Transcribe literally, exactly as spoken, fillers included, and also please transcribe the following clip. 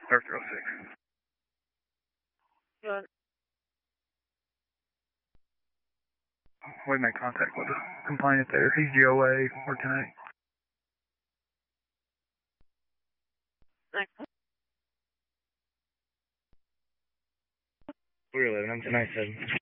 Arthur oh six. Good. We made contact with the complainant there. He's G O A, working tonight. Okay. three eleven, I'm tonight seven.